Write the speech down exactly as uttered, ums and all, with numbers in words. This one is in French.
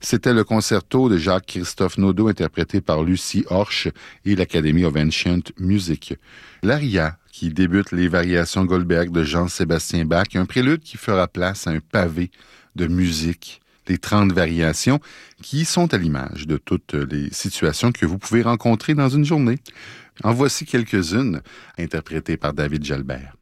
C'était le concerto de Jacques-Christophe Naudot interprété par Lucie Horsch et l'Academy of Ancient Music. L'Aria, qui débute les variations Goldberg de Jean-Sébastien Bach, un prélude qui fera place à un pavé de musique, les trente variations qui sont à l'image de toutes les situations que vous pouvez rencontrer dans une journée. En voici quelques-unes, interprétées par David Jalbert.